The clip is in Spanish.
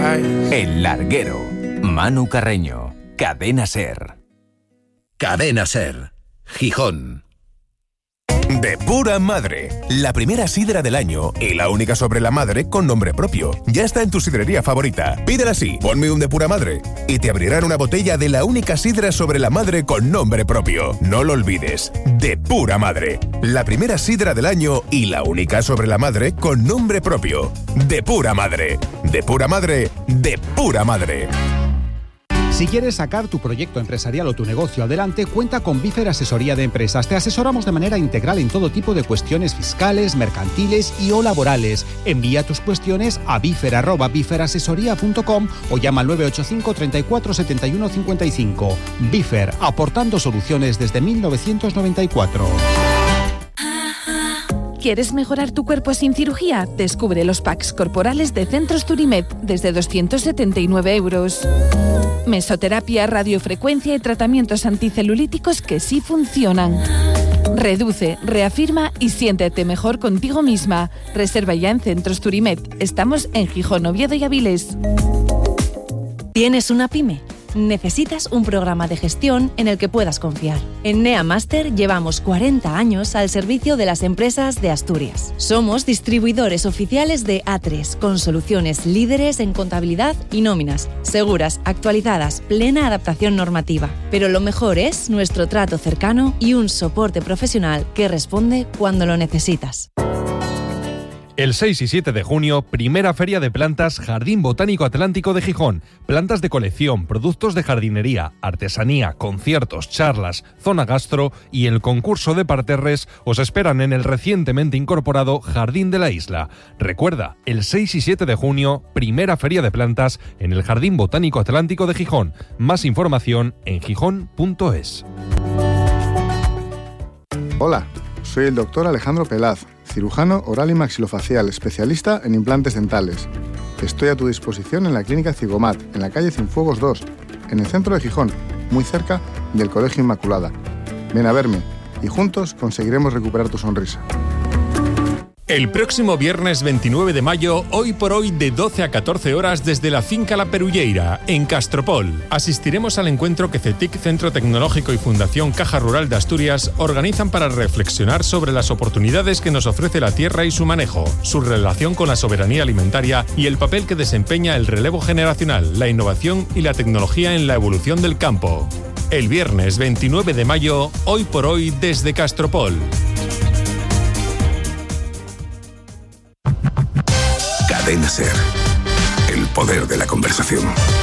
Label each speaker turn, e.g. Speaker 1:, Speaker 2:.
Speaker 1: El Larguero. Manu Carreño. Cadena SER.
Speaker 2: Cadena SER. Gijón.
Speaker 3: De Pura Madre, la primera sidra del año y la única sobre la madre con nombre propio. Ya está en tu sidrería favorita. Pídela así, ponme un De Pura Madre y te abrirán una botella de la única sidra sobre la madre con nombre propio. No lo olvides, De Pura Madre, la primera sidra del año y la única sobre la madre con nombre propio. De Pura Madre, De Pura Madre, De Pura Madre.
Speaker 4: Si quieres sacar tu proyecto empresarial o tu negocio adelante, cuenta con Bifer Asesoría de Empresas. Te asesoramos de manera integral en todo tipo de cuestiones fiscales, mercantiles y o laborales. Envía tus cuestiones a bifer@biferasesoría.com o llama al 985 34 71 55. Bifer, aportando soluciones desde 1994.
Speaker 5: ¿Quieres mejorar tu cuerpo sin cirugía? Descubre los packs corporales de Centros Turimed desde 279 euros. Mesoterapia, radiofrecuencia y tratamientos anticelulíticos que sí funcionan. Reduce, reafirma y siéntete mejor contigo misma. Reserva ya en Centros Turimed. Estamos en Gijón, Oviedo y Avilés.
Speaker 6: ¿Tienes una pyme? Necesitas un programa de gestión en el que puedas confiar. En NEA Master llevamos 40 años al servicio de las empresas de Asturias. Somos distribuidores oficiales de A3, con soluciones líderes en contabilidad y nóminas, seguras, actualizadas, plena adaptación normativa. Pero lo mejor es nuestro trato cercano y un soporte profesional que responde cuando lo necesitas.
Speaker 7: El 6 y 7 de junio, primera feria de plantas Jardín Botánico Atlántico de Gijón. Plantas de colección, productos de jardinería, artesanía, conciertos, charlas, zona gastro y el concurso de parterres os esperan en el recientemente incorporado Jardín de la Isla. Recuerda, el 6 y 7 de junio, primera feria de plantas en el Jardín Botánico Atlántico de Gijón. Más información en gijón.es.
Speaker 8: Hola, soy el doctor Alejandro Pelaz, cirujano oral y maxilofacial, especialista en implantes dentales. Estoy a tu disposición en la clínica Cigomat, en la calle Cienfuegos 2, en el centro de Gijón, muy cerca del Colegio Inmaculada. Ven a verme y juntos conseguiremos recuperar tu sonrisa.
Speaker 9: El próximo viernes 29 de mayo, hoy por hoy de 12 a 14 horas desde la finca La Perulleira, en Castropol. Asistiremos al encuentro que CETIC, Centro Tecnológico y Fundación Caja Rural de Asturias organizan para reflexionar sobre las oportunidades que nos ofrece la tierra y su manejo, su relación con la soberanía alimentaria y el papel que desempeña el relevo generacional, la innovación y la tecnología en la evolución del campo. El viernes 29 de mayo, hoy por hoy desde Castropol.
Speaker 2: Cadena SER. El poder de la conversación.